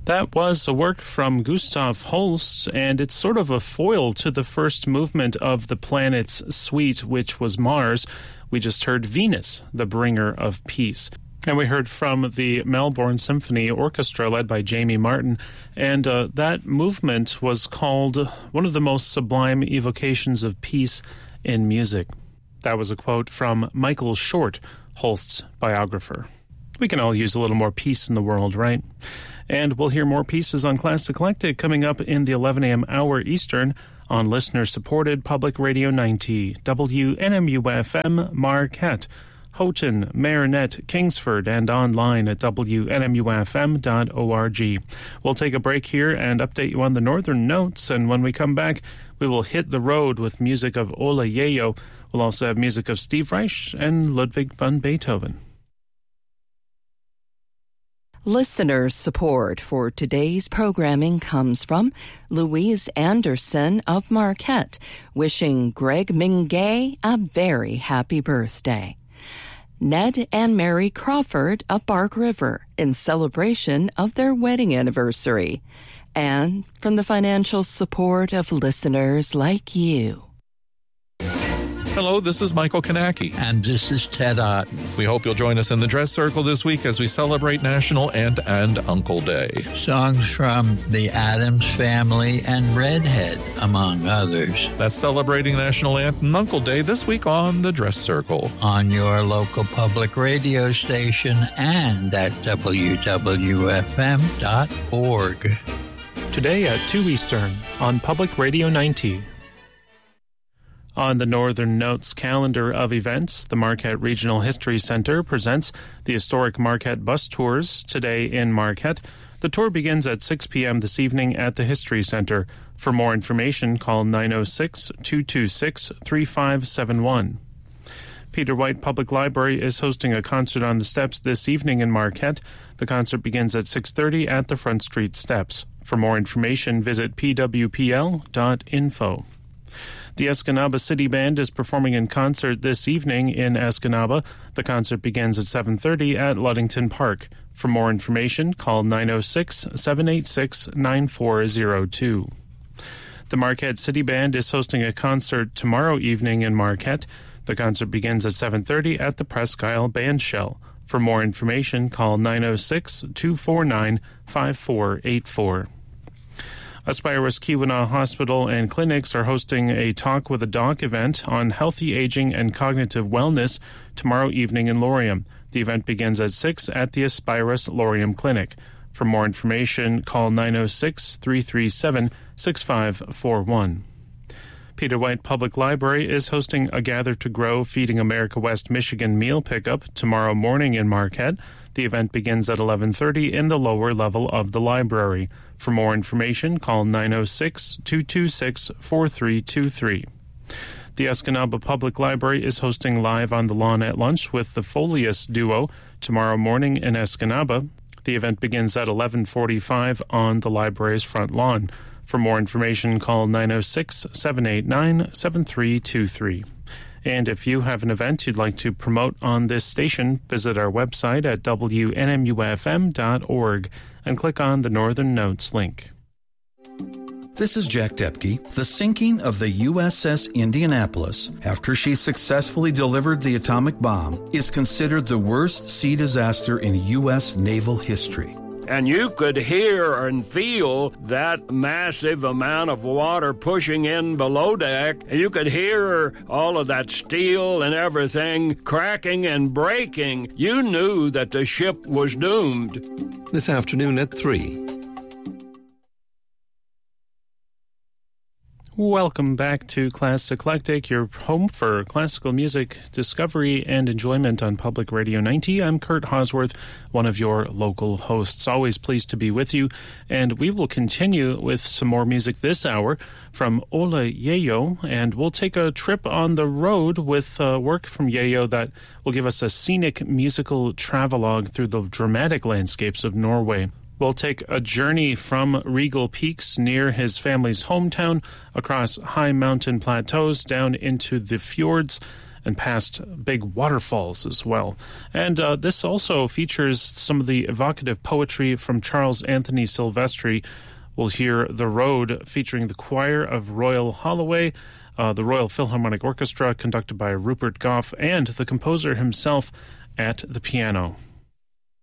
That was a work from Gustav Holst, and it's sort of a foil to the first movement of the planet's suite, which was Mars. We just heard Venus, the bringer of peace. And we heard from the Melbourne Symphony Orchestra led by Jamie Martin, and that movement was called one of the most sublime evocations of peace in music. That was a quote from Michael Short, Holst's biographer. We can all use a little more peace in the world, right? And we'll hear more pieces on Classic Eclectic coming up in the 11 a.m. hour Eastern on listener-supported Public Radio 90, WNMU-FM Marquette, Houghton, Marinette, Kingsford, and online at WNMUFM.org. We'll take a break here and update you on the Northern Notes, and when we come back, we will hit the road with music of Ola Yayo. We'll also have music of Steve Reich and Ludwig van Beethoven. Listener support for today's programming comes from Louise Anderson of Marquette, wishing Greg Mingay a very happy birthday. Ned and Mary Crawford of Bark River in celebration of their wedding anniversary. And from the financial support of listeners like you. Hello, this is Michael Kanaki. And this is Ted Otten. We hope you'll join us in the Dress Circle this week as we celebrate National Aunt and Uncle Day. Songs from the Addams Family and Redhead, among others. That's celebrating National Aunt and Uncle Day this week on the Dress Circle. On your local public radio station and at www.fm.org. Today at 2 Eastern on Public Radio 90. On the Northern Notes calendar of events, the Marquette Regional History Center presents the historic Marquette bus tours today in Marquette. The tour begins at 6 p.m. this evening at the History Center. For more information, call 906-226-3571. Peter White Public Library is hosting a concert on the steps this evening in Marquette. The concert begins at 6:30 at the Front Street steps. For more information, visit pwpl.info. The Escanaba City Band is performing in concert this evening in Escanaba. The concert begins at 7:30 at Ludington Park. For more information, call 906-786-9402. The Marquette City Band is hosting a concert tomorrow evening in Marquette. The concert begins at 7:30 at the Presque Isle Band Shell. For more information, call 906-249-5484. Aspirus Keweenaw Hospital and Clinics are hosting a Talk with a Doc event on healthy aging and cognitive wellness tomorrow evening in Laurium. The event begins at 6 at the Aspirus Laurium Clinic. For more information, call 906-337-6541. Peter White Public Library is hosting a Gather to Grow Feeding America West Michigan meal pickup tomorrow morning in Marquette. The event begins at 11:30 in the lower level of the library. For more information, call 906-226-4323. The Escanaba Public Library is hosting Live on the Lawn at Lunch with the Folius Duo tomorrow morning in Escanaba. The event begins at 11:45 on the library's front lawn. For more information, call 906-789-7323. And if you have an event you'd like to promote on this station, visit our website at WNMUFM.org and click on the Northern Notes link. This is Jack Depke. The sinking of the USS Indianapolis, after she successfully delivered the atomic bomb, is considered the worst sea disaster in U.S. naval history. And you could hear and feel that massive amount of water pushing in below deck. You could hear all of that steel and everything cracking and breaking. You knew that the ship was doomed. This afternoon at 3. Welcome back to Classic Eclectic, your home for classical music discovery and enjoyment on Public Radio 90. I'm Kurt Hosworth, one of your local hosts. Always pleased to be with you, and we will continue with some more music this hour from Ola Yayo, and we'll take a trip on the road with work from Yayo that will give us a scenic musical travelogue through the dramatic landscapes of Norway. We'll take a journey from Regal Peaks near his family's hometown, across high mountain plateaus, down into the fjords, and past big waterfalls as well. And this also features some of the evocative poetry from Charles Anthony Silvestri. We'll hear The Road featuring the choir of Royal Holloway, the Royal Philharmonic Orchestra conducted by Rupert Goff, and the composer himself at the piano.